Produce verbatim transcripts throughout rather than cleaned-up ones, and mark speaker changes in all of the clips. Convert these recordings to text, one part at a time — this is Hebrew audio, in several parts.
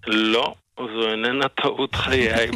Speaker 1: לא, זו איננה טעות חיי.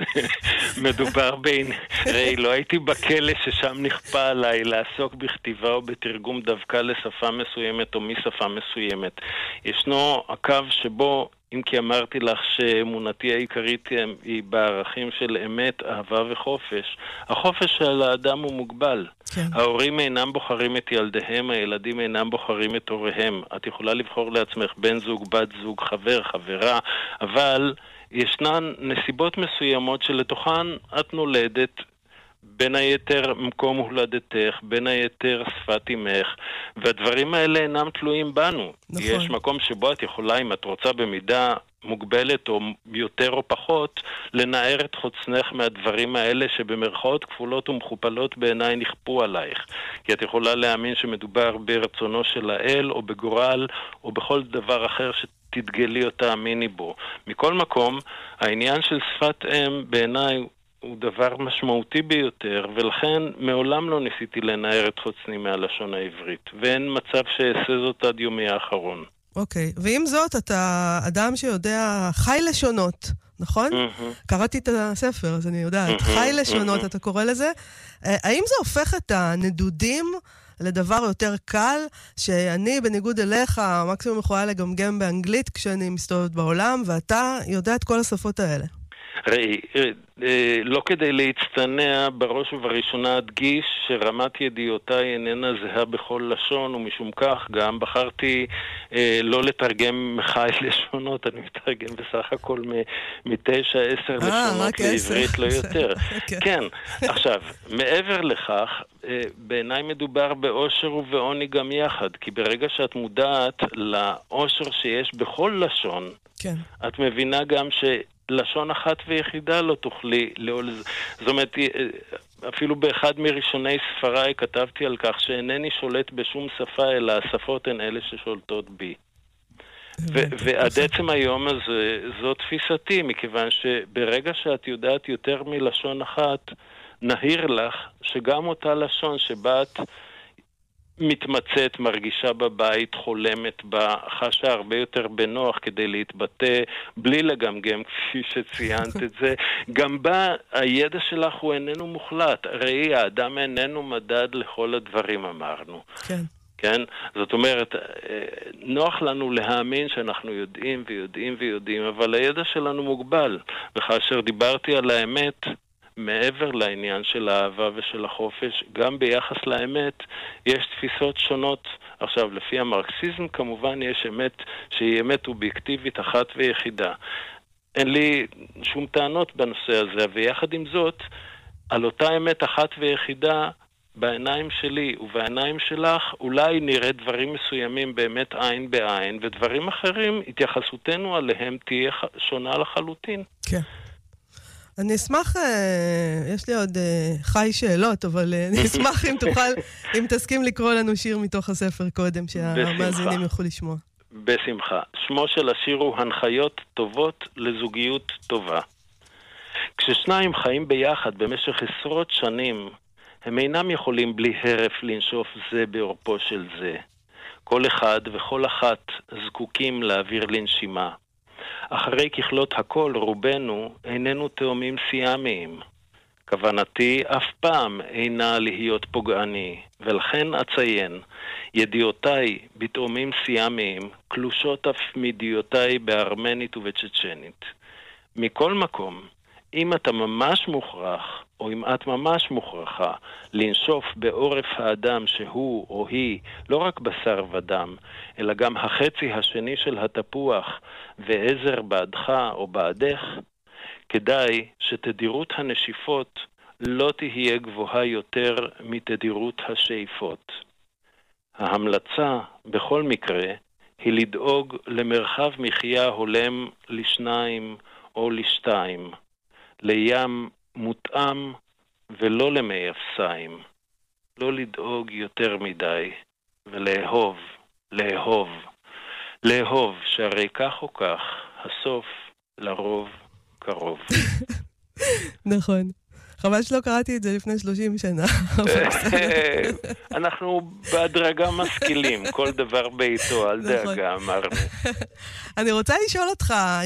Speaker 1: מדובר בין... ראי, לא הייתי בכלא ששם נכפה עליי לעסוק בכתיבה או בתרגום דווקא לשפה מסוימת או משפה מסוימת. ישנו הקו שבו, אם כי אמרתי לך שאמונתי העיקרית היא בערכים של אמת, אהבה וחופש, החופש של האדם הוא מוגבל. כן. ההורים אינם בוחרים את ילדיהם, הילדים אינם בוחרים את הוריהם. את יכולה לבחור לעצמך בן זוג, בת זוג, חבר, חברה, אבל ישנן נסיבות מסוימות שלתוכן את נולדת, בין היתר מקום הולדתך, בין היתר שפת אמך, והדברים האלה אינם תלויים בנו. נכון. יש מקום שבו את יכולה, אם את רוצה במידה מוגבלת או יותר או פחות, לנער את חוצנך מהדברים האלה שבמרכאות כפולות ומכופלות בעיניי נכפו עלייך. כי את יכולה להאמין שמדובר ברצונו של האל או בגורל או בכל דבר אחר שתתגלי או תאמיני בו. מכל מקום, העניין של שפת אם בעיניי הוא דבר משמעותי ביותר, ולכן מעולם לא ניסיתי לנער את חוצני מהלשון העברית, ואין מצב שאעשה זאת עד יומי האחרון.
Speaker 2: אוקיי, ועם זאת אתה אדם שיודע חי לשונות, נכון? קראתי את הספר, אז אני יודעת, חי לשונות אתה קורא לזה. האם זה הופך את הנדודים לדבר יותר קל, שאני בניגוד אליך מקסימום יכולה לגמגם באנגלית כשאני מסתובבת בעולם, ואתה יודע את כל השפות האלה?
Speaker 1: ראי, לא כדי להצטנע, בראש ובראשונה אדגיש שרמת ידיעותיי איננה זהה בכל לשון, ומשום כך גם בחרתי לא לתרגם מחי לשונות, אני מתרגם בסך הכל מתשע, עשר לשונות לעברית, לא יותר. כן, עכשיו, מעבר לכך, בעיניי מדובר באושר ובעוני גם יחד, כי ברגע שאת מודעת לאושר שיש בכל לשון, את מבינה גם ש... לשון אחת ויחידה לא תוכלי לעול... זאת אומרת, אפילו באחד מראשוני ספריי כתבתי על כך שאינני שולט בשום שפה, אלא השפות הן אלה ששולטות בי. ועד עצם היום הזה, זו תפיסתי, מכיוון שברגע שאת יודעת יותר מלשון אחת, נהיר לך שגם אותה לשון שבה את מתמצאת, מרגישה בבית, חולמת בה, חשה הרבה יותר בנוח כדי להתבטא, בלי לגמגם כפי שציינת את זה. גם בה הידע שלך הוא איננו מוחלט. ראי, האדם איננו מדד לכל הדברים, אמרנו.
Speaker 2: כן.
Speaker 1: כן? זאת אומרת, נוח לנו להאמין שאנחנו יודעים ויודעים ויודעים, אבל הידע שלנו מוגבל. וכאשר דיברתי על האמת, מעבר לעניין של האהבה ושל החופש, גם ביחס לאמת יש תפיסות שונות. עכשיו, לפי המרקסיזם כמובן יש אמת שהיא אמת אובייקטיבית אחת ויחידה. אין לי שום טענות בנושא הזה, ויחד עם זאת, על אותה אמת אחת ויחידה, בעיניים שלי ובעיניים שלך, אולי נראה דברים מסוימים באמת עין בעין, ודברים אחרים, התייחסותנו עליהם תהיה שונה לחלוטין.
Speaker 2: כן. אני אשמח, יש לי עוד חי שאלות, אבל אני אשמח אם תוכל, אם תסכים לקרוא לנו שיר מתוך הספר קודם, שהמאזינים יוכלו לשמוע.
Speaker 1: בשמחה. שמו של השיר הוא הנחיות טובות לזוגיות טובה. כששניים חיים ביחד במשך עשרות שנים, הם אינם יכולים בלי הרף לנשוף זה בעורפו של זה. כל אחד וכל אחת זקוקים לאוויר לנשימה. אחרי ככלות הכל, רובנו איננו תאומים סיאמיים. כוונתי אף פעם אינה להיות פוגעני, ולכן אציין, ידיעותיי בתאומים סיאמיים קלושות אף מידיעותיי בארמנית ובצ'צ'נית. מכל מקום, אם אתה ממש מוכרח, או אם את ממש מוכרחה, לנשוף בעורף האדם שהוא או היא לא רק בשר ודם, אלא גם החצי השני של התפוח ועזר בעדך או בעדך, כדאי שתדירות הנשיפות לא תהיה גבוהה יותר מתדירות השאיפות. ההמלצה בכל מקרה היא לדאוג למרחב מחיה הולם לשניים או לשתיים, לים מותאם ולא למי אפסיים. לא לדאוג יותר מדי, ולאהוב, לאהוב, לאהוב, שהרי כך או כך, הסוף לרוב קרוב.
Speaker 2: נכון. חבל שלא קראתי את זה לפני שלושים שנה.
Speaker 1: אנחנו בהדרגה משכילים, כל דבר ביתו, על דאגה אמרנו.
Speaker 2: אני רוצה לשאול אותך,